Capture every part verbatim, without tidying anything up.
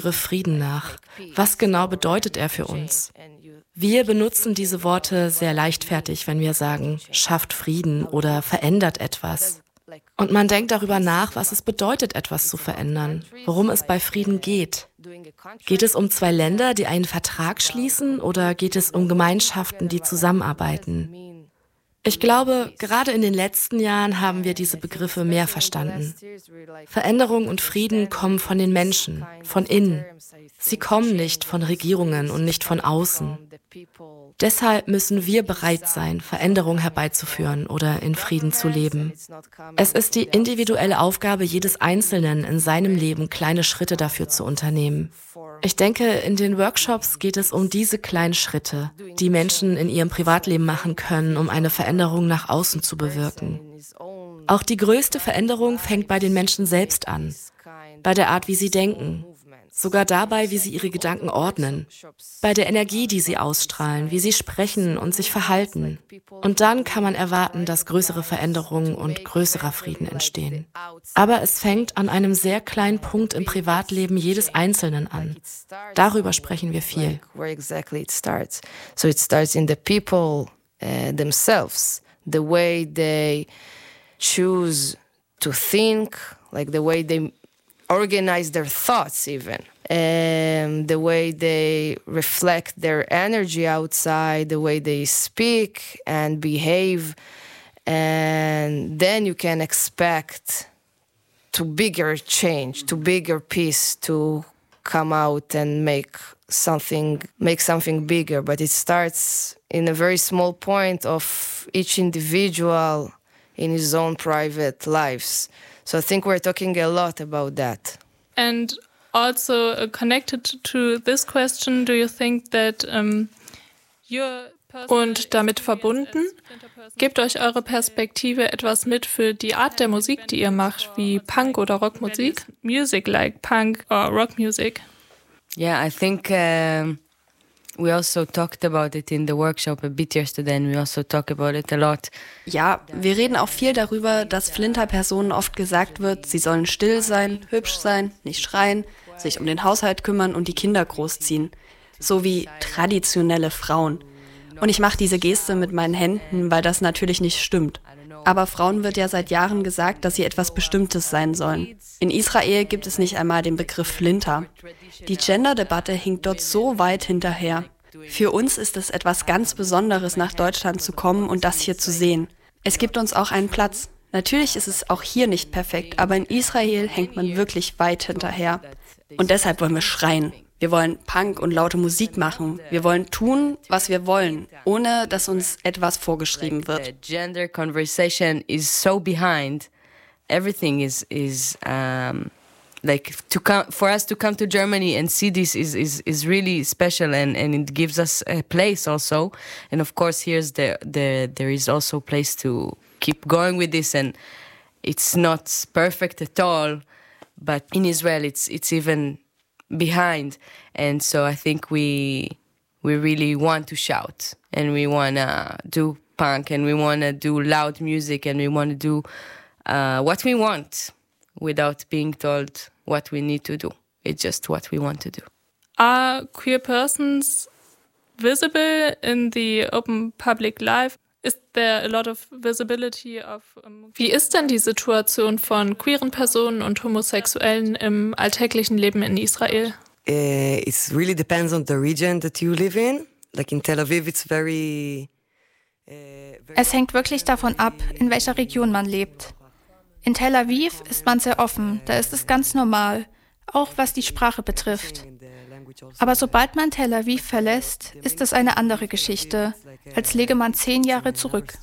Begriff Frieden nach. Was genau bedeutet er für uns? Wir benutzen diese Worte sehr leichtfertig, wenn wir sagen, schafft Frieden oder verändert etwas. Und man denkt darüber nach, was es bedeutet, etwas zu verändern, worum es bei Frieden geht. Geht es um zwei Länder, die einen Vertrag schließen, oder geht es um Gemeinschaften, die zusammenarbeiten? Ich glaube, gerade in den letzten Jahren haben wir diese Begriffe mehr verstanden. Veränderung und Frieden kommen von den Menschen, von innen. Sie kommen nicht von Regierungen und nicht von außen. Deshalb müssen wir bereit sein, Veränderung herbeizuführen oder in Frieden zu leben. Es ist die individuelle Aufgabe jedes Einzelnen, in seinem Leben kleine Schritte dafür zu unternehmen. Ich denke, in den Workshops geht es um diese kleinen Schritte, die Menschen in ihrem Privatleben machen können, um eine Veränderung nach außen zu bewirken. Auch die größte Veränderung fängt bei den Menschen selbst an, bei der Art, wie sie denken. Sogar dabei, wie sie ihre Gedanken ordnen, bei der Energie, die sie ausstrahlen, wie sie sprechen und sich verhalten. Und dann kann man erwarten, dass größere Veränderungen und größerer Frieden entstehen. Aber es fängt an einem sehr kleinen Punkt im Privatleben jedes Einzelnen an. Darüber sprechen wir viel. Where exactly it starts. So it starts in the people uh, themselves, the way they choose to think, like the way they organize their thoughts even, and the way they reflect their energy outside, the way they speak and behave, and then you can expect to bigger change, to bigger peace, to come out and make something, make something bigger. But it starts in a very small point of each individual in his own private lives. So I think we're talking a lot about that. And also uh, connected to this question, do you think that um, your Und damit verbunden, gebt euch eure Perspektive etwas mit für die Art der Musik, die ihr macht, wie Punk oder Rockmusik? Music like Punk or rock music? Yeah, I think uh, we also talked about it in the workshop a bit yesterday, and we also talk about it a lot. Ja, wir reden auch viel darüber, dass Flinter-Personen oft gesagt wird, sie sollen still sein, hübsch sein, nicht schreien, sich um den Haushalt kümmern und die Kinder großziehen. So wie traditionelle Frauen. Und ich mache diese Geste mit meinen Händen, weil das natürlich nicht stimmt. Aber Frauen wird ja seit Jahren gesagt, dass sie etwas Bestimmtes sein sollen. In Israel gibt es nicht einmal den Begriff Flinter. Die Gender-Debatte hinkt dort so weit hinterher. Für uns ist es etwas ganz Besonderes, nach Deutschland zu kommen und das hier zu sehen. Es gibt uns auch einen Platz. Natürlich ist es auch hier nicht perfekt, aber in Israel hängt man wirklich weit hinterher. Und deshalb wollen wir schreien. Wir wollen Punk und laute Musik machen. Wir wollen tun, was wir wollen, ohne dass uns etwas vorgeschrieben wird. The gender conversation is so behind. Everything is is um, like to come for us to come to Germany and see this is is is really special, and and it gives us a place also. And of course, here's the the there is also a place to keep going with this, and it's not perfect at all, but in Israel it's it's even behind, and so I think we we really want to shout, and we want to do punk, and we want to do loud music, and we want to do uh, what we want without being told what we need to do. It's just what we want to do. Are queer persons visible in the open public life? Is there a lot of visibility of, um, Wie ist denn die Situation von queeren Personen und Homosexuellen im alltäglichen Leben in Israel? Uh, it really depends on the region that you live in. Like in Tel Aviv, it's very, uh, very Es hängt wirklich davon ab, in welcher Region man lebt. In Tel Aviv ist man sehr offen, da ist es ganz normal, auch was die Sprache betrifft. Aber sobald man Tel Aviv verlässt, ist es eine andere Geschichte, als läge man zehn Jahre zurück.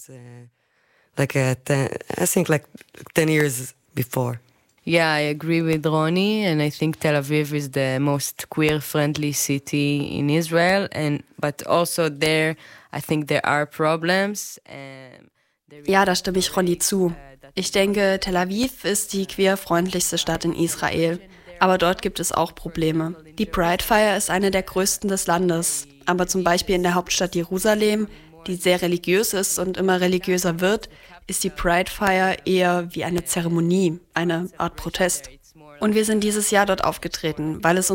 Like uh, ten, I think like ten years before. Yeah, I agree with Ronnie, and I think Tel Aviv is the most queer-friendly city in Israel. And but also there, I think there are problems. Um, Ja, da stimme ich Ronny zu. Ich denke, Tel Aviv ist die queerfreundlichste Stadt in Israel. Aber dort gibt es auch Probleme. Die Pride Fire ist eine der größten des Landes. Aber zum Beispiel in der Hauptstadt Jerusalem, die sehr religiös ist und immer religiöser wird, ist die Pride Fire eher wie eine Zeremonie, eine Art Protest. Und wir sind dieses Jahr dort aufgetreten, weil es